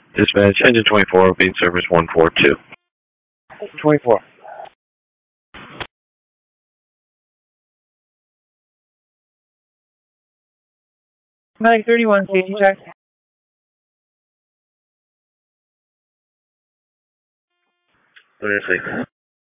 Dispatch, engine 24, being service 142. 24. Medic 31, safety check. What is it?